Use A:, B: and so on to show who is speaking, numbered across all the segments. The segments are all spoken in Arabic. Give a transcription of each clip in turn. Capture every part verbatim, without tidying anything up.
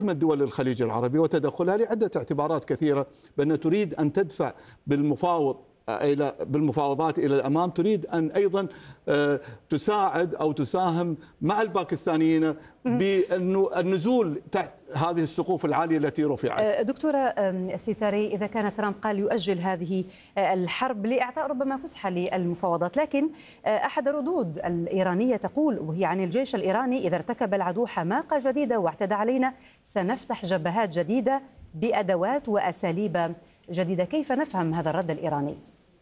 A: دول الخليج العربي وتدخلها لعدة اعتبارات كثيرة، بأن تريد أن تدفع بالمفاوض إلى بالمفاوضات إلى الأمام، تريد أن أيضا تساعد أو تساهم مع الباكستانيين بالنزول تحت هذه السقوف العالية التي رفعت.
B: دكتورة ستاري، إذا كان ترامب قال يؤجل هذه الحرب لإعطاء ربما فسحة للمفاوضات، لكن أحد الردود الإيرانية تقول وهي عن الجيش الإيراني: إذا ارتكب العدو حماقة جديدة واعتدى علينا سنفتح جبهات جديدة بأدوات وأساليب جديدة. كيف نفهم هذا الرد الإيراني؟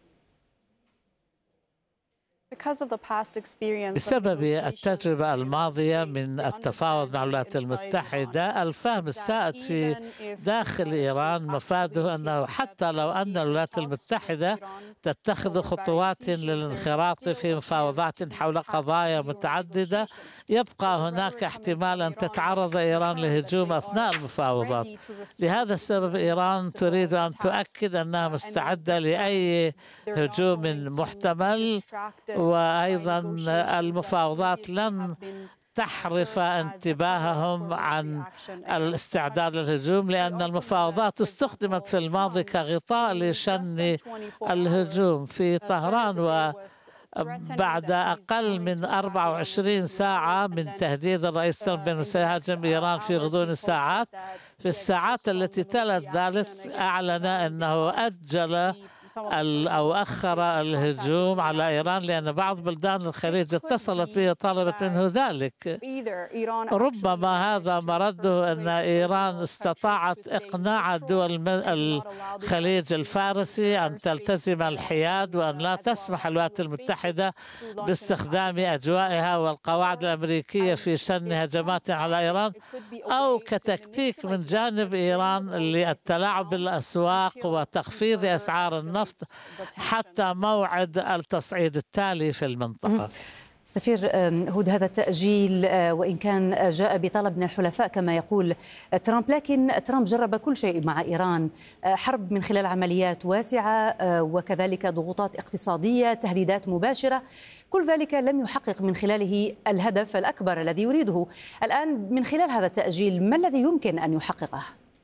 C: بسبب التجربة الماضية من التفاوض مع الولايات المتحدة، الفهم السائد في داخل إيران مفاده أنه حتى لو أن الولايات المتحدة تتخذ خطوات للانخراط في مفاوضات حول قضايا متعددة، يبقى هناك احتمال أن تتعرض إيران لهجوم أثناء المفاوضات. لهذا السبب إيران تريد أن تؤكد أنها مستعدة لأي هجوم محتمل، وأيضا المفاوضات لن تحرف انتباههم عن الاستعداد للهجوم، لأن المفاوضات استخدمت في الماضي كغطاء لشن الهجوم في طهران. وبعد أقل من أربع وعشرين ساعة من تهديد الرئيس ترامب بأنه سيهاجم إيران في غضون الساعات، في الساعات التي تلت ذلك أعلن أنه أجل أو أخر الهجوم على إيران، لأن بعض بلدان الخليج اتصلت به وطلبت منه ذلك. ربما هذا مرده أن إيران استطاعت إقناع دول الخليج الفارسي أن تلتزم الحياد وأن لا تسمح الولايات المتحدة باستخدام أجوائها والقواعد الأمريكية في شن هجمات على إيران، أو كتكتيك من جانب إيران للتلاعب بالأسواق وتخفيض أسعار النفط حتى موعد التصعيد التالي في المنطقة.
B: سفير هود، هذا التأجيل وإن كان جاء بطلب من الحلفاء كما يقول ترامب، لكن ترامب جرب كل شيء مع إيران: حرب من خلال عمليات واسعة وكذلك ضغوطات اقتصادية، تهديدات مباشرة، كل ذلك لم يحقق من خلاله الهدف الأكبر الذي يريده. الآن من خلال هذا التأجيل ما الذي يمكن أن يحققه؟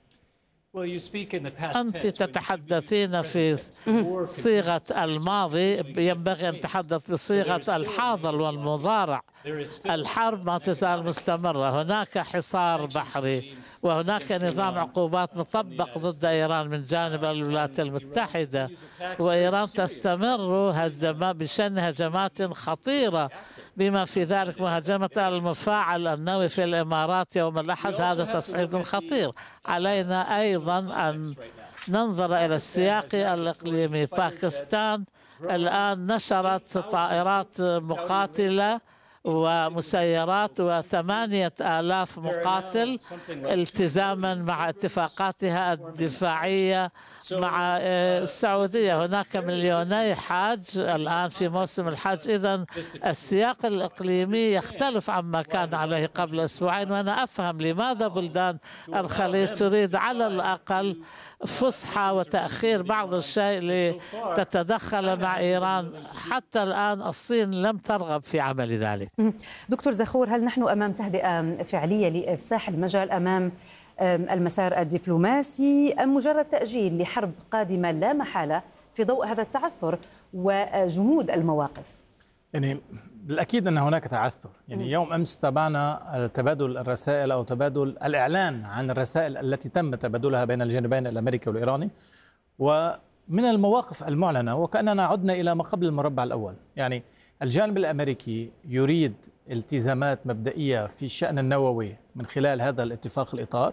C: أنت تتحدثين في صيغة الماضي، ينبغي أن تتحدث بصيغة الحاضر والمضارع. الحرب ما تزال مستمرة، هناك حصار بحري وهناك نظام عقوبات مطبق ضد إيران من جانب الولايات المتحدة، وإيران تستمر بشن هجمات خطيرة بما في ذلك مهاجمة المفاعل النووي في الإمارات يوم الأحد. هذا تصعيد خطير. علينا أيضا أن ننظر إلى السياق الإقليمي. باكستان الآن نشرت طائرات مقاتلة ومسيرات وثمانية آلاف مقاتل التزاما مع اتفاقاتها الدفاعية مع السعودية. هناك مليوني حاج الآن في موسم الحج. إذن السياق الإقليمي يختلف عما كان عليه قبل أسبوعين، وأنا أفهم لماذا بلدان الخليج تريد على الأقل فسحة وتأخير بعض الشيء لتتدخل مع إيران. حتى الآن الصين لم ترغب في عمل ذلك.
B: دكتور زخور، هل نحن أمام تهدئة فعلية لإفساح المجال أمام المسار الدبلوماسي، أم مجرد تأجيل لحرب قادمة لا محالة في ضوء هذا التعثر وجمود المواقف؟
D: يعني بالأكيد أن هناك تعثر. يعني يوم أمس تابعنا تبادل الرسائل أو تبادل الإعلان عن الرسائل التي تم تبادلها بين الجانبين الأمريكي والإيراني، ومن المواقف المعلنة وكأننا عدنا إلى ما قبل المربع الأول. يعني الجانب الأمريكي يريد التزامات مبدئية في الشأن النووي من خلال هذا الاتفاق الإطار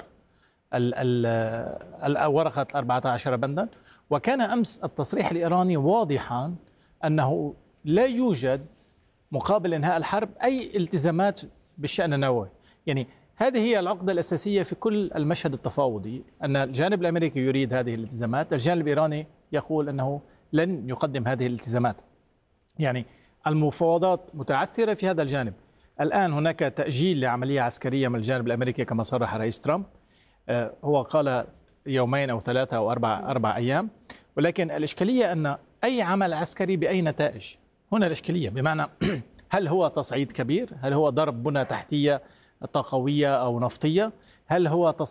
D: ورقة أربعة عشر بندا، وكان أمس التصريح الإيراني واضحا أنه لا يوجد مقابل إنهاء الحرب أي التزامات بالشأن النووي. يعني هذه هي العقدة الأساسية في كل المشهد التفاوضي، أن الجانب الأمريكي يريد هذه الالتزامات، الجانب الإيراني يقول أنه لن يقدم هذه الالتزامات. يعني المفاوضات متعثرة في هذا الجانب. الآن هناك تأجيل لعملية عسكرية من الجانب الأمريكي كما صرح رئيس ترامب، هو قال يومين أو ثلاثة أو أربع, أربع أيام، ولكن الإشكالية أن أي عمل عسكري بأي نتائج، هنا الإشكالية. بمعنى هل هو تصعيد كبير؟ هل هو ضرب بنى تحتية طاقوية أو نفطية؟ هل هو